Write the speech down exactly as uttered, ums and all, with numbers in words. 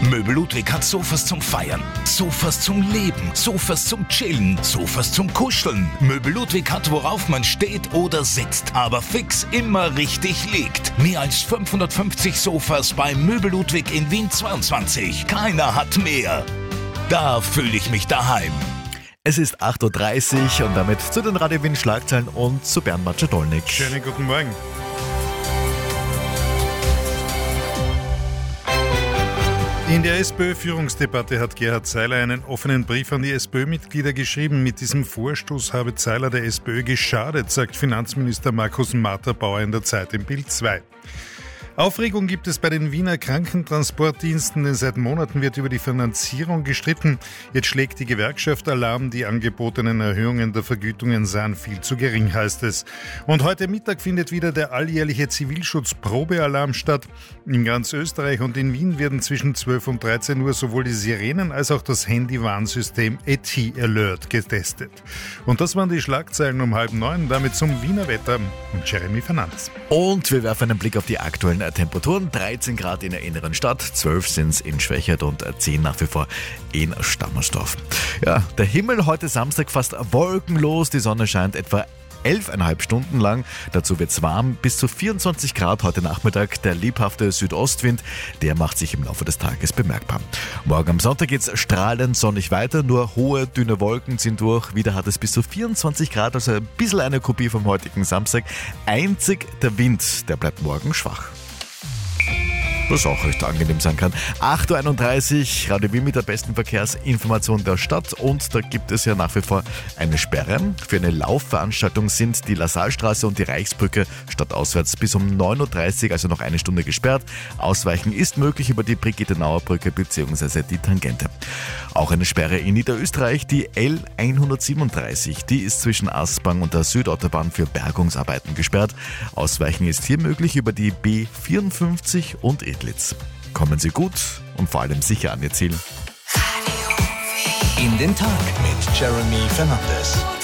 Möbel Ludwig hat Sofas zum Feiern, Sofas zum Leben, Sofas zum Chillen, Sofas zum Kuscheln. Möbel Ludwig hat, worauf man steht oder sitzt, aber fix immer richtig liegt. Mehr als fünfhundertfünfzig Sofas bei Möbel Ludwig in Wien zweiundzwanzig. Keiner hat mehr. Da fühle ich mich daheim. Es ist acht Uhr dreißig und damit zu den Radio Wien Schlagzeilen und zu Bernd Macedolnik. Schönen guten Morgen. In der SPÖ-Führungsdebatte hat Gerhard Seiler einen offenen Brief an die SPÖ-Mitglieder geschrieben. Mit diesem Vorstoß habe Seiler der SPÖ geschadet, sagt Finanzminister Markus Matterbauer in der Zeit im Bild zwei. Aufregung gibt es bei den Wiener Krankentransportdiensten, denn seit Monaten wird über die Finanzierung gestritten. Jetzt schlägt die Gewerkschaft Alarm, die angebotenen Erhöhungen der Vergütungen seien viel zu gering, heißt es. Und heute Mittag findet wieder der alljährliche Zivilschutz-Probealarm statt. In ganz Österreich und in Wien werden zwischen zwölf und dreizehn Uhr sowohl die Sirenen als auch das Handy-Warnsystem A T Alert getestet. Und das waren die Schlagzeilen um halb neun, damit zum Wiener Wetter und Jeremy Fernandes. Und wir werfen einen Blick auf die aktuellen Temperaturen. dreizehn Grad in der inneren Stadt, zwölf sind es in Schwächert und zehn nach wie vor in Stammersdorf. Ja, der Himmel heute Samstag fast wolkenlos, die Sonne scheint etwa elfeinhalb Stunden lang. Dazu wird es warm, bis zu vierundzwanzig Grad heute Nachmittag. Der lebhafte Südostwind, der macht sich im Laufe des Tages bemerkbar. Morgen am Sonntag geht es strahlend sonnig weiter, nur hohe, dünne Wolken ziehen durch. Wieder hat es bis zu vierundzwanzig Grad, also ein bisschen eine Kopie vom heutigen Samstag. Einzig der Wind, der bleibt morgen schwach. Was auch recht angenehm sein kann. acht Uhr einunddreißig, Radio Wien mit der besten Verkehrsinformation der Stadt und da gibt es ja nach wie vor eine Sperre. Für eine Laufveranstaltung sind die Lassalstraße und die Reichsbrücke stadtauswärts bis um neun Uhr dreißig, also noch eine Stunde gesperrt. Ausweichen ist möglich über die Brigitte-Nauer-Brücke bzw. die Tangente. Auch eine Sperre in Niederösterreich, die L hundertsiebenunddreißig, die ist zwischen Aspang und der Südautobahn für Bergungsarbeiten gesperrt. Ausweichen ist hier möglich über die B vierundfünfzig und Edlitz. Kommen Sie gut und vor allem sicher an Ihr Ziel. In den Tag mit Jeremy Fernandes.